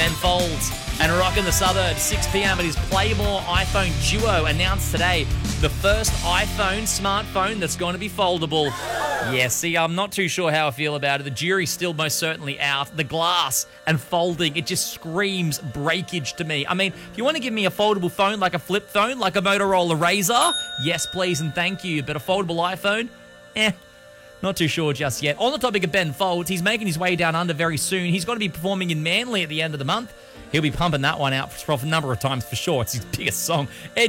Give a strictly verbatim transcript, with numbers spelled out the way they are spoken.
Ben Folds and rocking the suburbs. six p.m. at his Playmore iPhone Duo announced today the first iPhone smartphone that's going to be foldable. Yeah, see, I'm not too sure how I feel about it. The jury's still most certainly out. The glass and folding, it just screams breakage to me. I mean, if you want to give me a foldable phone like a flip phone, like a Motorola Razr, yes, please and thank you. But a foldable iPhone, eh. Not too sure just yet. On the topic of Ben Folds, he's making his way down under very soon. He's going to be performing in Manly at the end of the month. He'll be pumping that one out for a number of times for sure. It's his biggest song. Ed